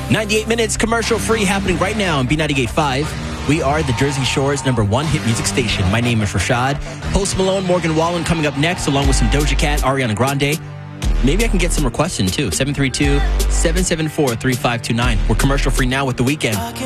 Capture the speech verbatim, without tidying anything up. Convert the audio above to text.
ninety-eight minutes commercial free happening right now on B ninety-eight point five. We are the Jersey Shore's number one hit music station. My name is Rashad. Post Malone, Morgan Wallen coming up next, along with some Doja Cat, Ariana Grande. Maybe I can get some requests in too. seven three two, seven seven four, three five two nine. We're commercial free now with The Weeknd.